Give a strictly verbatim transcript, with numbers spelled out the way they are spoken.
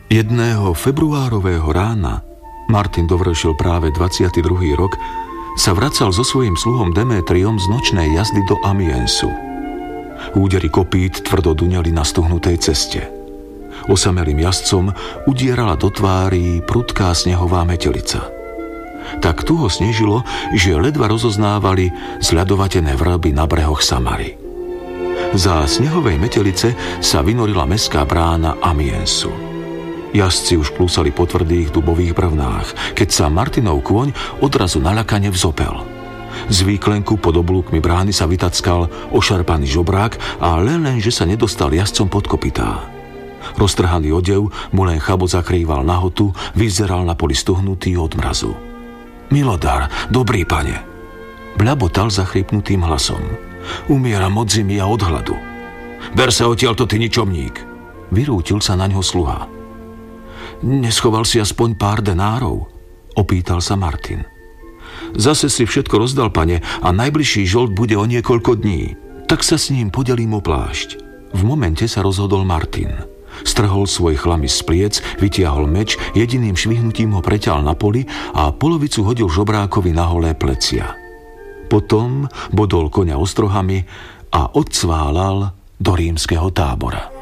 Jedného februárového rána, Martin dovršil práve dvadsiaty druhý rok, sa vracal so svojím sluhom Demétriom z nočnej jazdy do Amiensu. Údery kopít tvrdo duneli na stuhnutej ceste. Osamelým jazdcom udierala do tvári prudká snehová metelica. Tak tuho snežilo, že ledva rozoznávali zľadovatené vrby na brehoch Samary. Za snehovej metelice sa vynorila mestská brána Amiensu. Jazdci už klúsali po tvrdých dubových brvnách, keď sa Martinov kôň odrazu naľakane vzopel. Z výklenku pod oblúkmi brány sa vytackal ošarpaný žobrák a len len, že sa nedostal jazdcom pod kopytá. Roztrhaný odev mu len chabot zakrýval nahotu, vyzeral na poli stuhnutý od mrazu. Milodar, dobrý pane, bľabotal zachrypnutým hlasom. Umieram od zimy a od hladu. Ber sa odtiaľto, ty ničomník, vyrútil sa na ňo sluha. Neschoval si aspoň pár denárov? Opýtal sa Martin. Zase si všetko rozdal, pane, a najbližší žolt bude o niekoľko dní. Tak sa s ním podelím o plášť. V momente sa rozhodol Martin. Strhol svoj chlamys z pliec, vytiahol meč, jediným švihnutím ho preťal na poli a polovicu hodil žobrákovi na holé plecia. Potom bodol koňa ostrohami a odcválal do rímskeho tábora.